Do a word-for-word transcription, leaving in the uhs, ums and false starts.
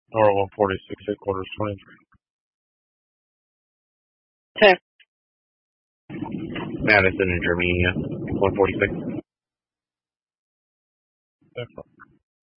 Or one forty-six, headquarters twenty-three. Okay. Madison and Germania, one forty-six. Different.